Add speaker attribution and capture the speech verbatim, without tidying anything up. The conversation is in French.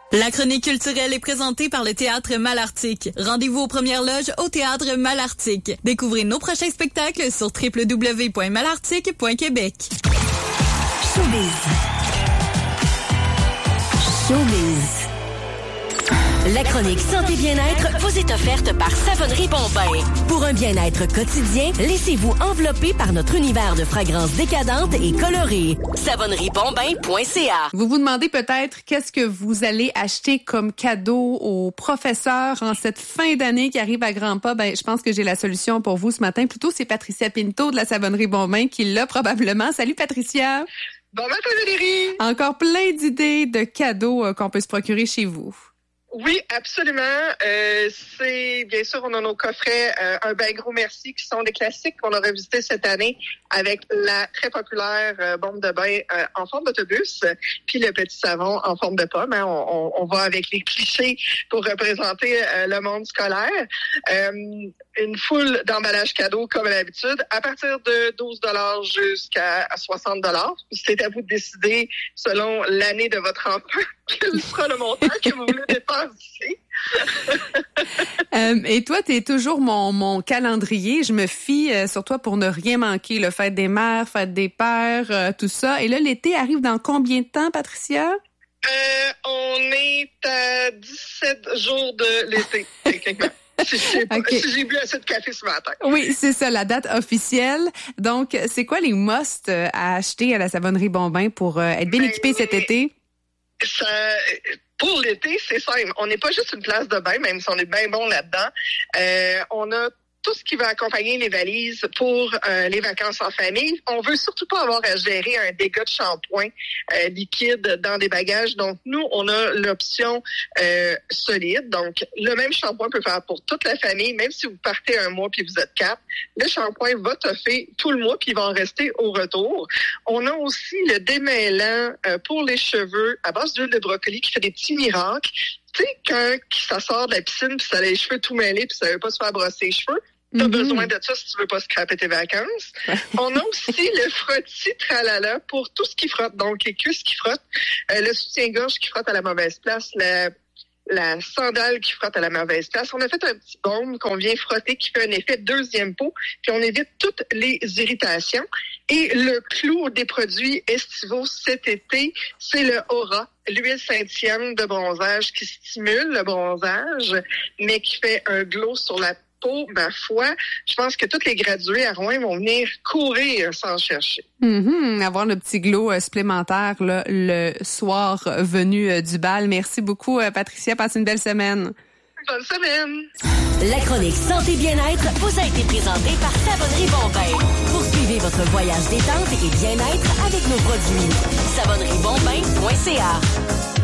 Speaker 1: La chronique culturelle est présentée par le Théâtre Malartic. Rendez-vous aux premières loges au Théâtre Malartic. Découvrez nos prochains spectacles sur w w w point malartic point québec.
Speaker 2: Showbiz. Showbiz. La chronique Santé Bien-être vous est offerte par Savonnerie Bombin. Pour un bien-être quotidien, laissez-vous envelopper par notre univers de fragrances décadentes et colorées. savonnerie bombin point c a.
Speaker 3: Vous vous demandez peut-être qu'est-ce que vous allez acheter comme cadeau aux professeurs en cette fin d'année qui arrive à grands pas. Ben, je pense que j'ai la solution pour vous ce matin. Plutôt, c'est Patricia Pinto de la Savonnerie Bombin qui l'a probablement. Salut Patricia!
Speaker 4: Bon matin Valérie!
Speaker 3: Encore plein d'idées de cadeaux euh, qu'on peut se procurer chez vous.
Speaker 4: Oui, absolument. Euh, c'est bien sûr, on a nos coffrets euh, Un ben gros merci qui sont des classiques qu'on a revisités cette année avec la très populaire euh, bombe de bain euh, en forme d'autobus, puis le petit savon en forme de pomme. Hein. On, on, on va avec les clichés pour représenter euh, le monde scolaire. Euh, une foule d'emballages cadeaux comme à l'habitude, à partir de douze dollars jusqu'à soixante dollars. C'est à vous de décider selon l'année de votre enfant quel sera le montant que vous voulez dépenser.
Speaker 3: euh, et toi, tu es toujours mon, mon calendrier. Je me fie euh, sur toi pour ne rien manquer. Le fête des mères, fête des pères, euh, tout ça. Et là, l'été arrive dans combien de temps, Patricia?
Speaker 4: Euh, on est à dix-sept jours de l'été, techniquement. Si j'ai, pas, okay. si j'ai bu assez de café ce matin.
Speaker 3: Oui, c'est ça, la date officielle. Donc, c'est quoi les musts à acheter à la Savonnerie Bombin pour euh, être bien ben, équipé cet été?
Speaker 4: Ça, pour l'été, c'est simple. On n'est pas juste une place de bain, même si on est bien bon là-dedans. Euh, on a tout ce qui va accompagner les valises pour euh, les vacances en famille. On veut surtout pas avoir à gérer un dégât de shampoing euh, liquide dans des bagages. Donc, nous, on a l'option euh, solide. Donc, le même shampoing peut faire pour toute la famille, même si vous partez un mois puis vous êtes quatre. Le shampoing va toffer tout le mois puis il va en rester au retour. On a aussi le démêlant euh, pour les cheveux à base d'huile de brocoli qui fait des petits miracles. Tu sais, quand ça sort de la piscine puis ça a les cheveux tout mêlés puis ça veut pas se faire brosser les cheveux, t'as mm-hmm. besoin de ça si tu veux pas scraper tes vacances. On a aussi le frottis tralala pour tout ce qui frotte. Donc, les cuisses qui frottent, euh, le soutien-gorge qui frotte à la mauvaise place, la, la sandale qui frotte à la mauvaise place. On a fait un petit baume qu'on vient frotter qui fait un effet deuxième peau, puis on évite toutes les irritations. Et le clou des produits estivaux cet été, c'est le Aura, l'huile scintillante de bronzage qui stimule le bronzage, mais qui fait un glow sur la peau, ma foi. Je pense que tous les gradués à Rouen vont venir courir sans chercher.
Speaker 3: Mm-hmm, avoir le petit glow euh, supplémentaire là, le soir euh, venu euh, du bal. Merci beaucoup, euh, Patricia. Passe une belle semaine.
Speaker 4: Bonne semaine.
Speaker 2: La chronique Santé Bien-être vous a été présentée par Savonnerie Bombin. Poursuivez votre voyage détente et bien-être avec nos produits. savonnerie bombin point c a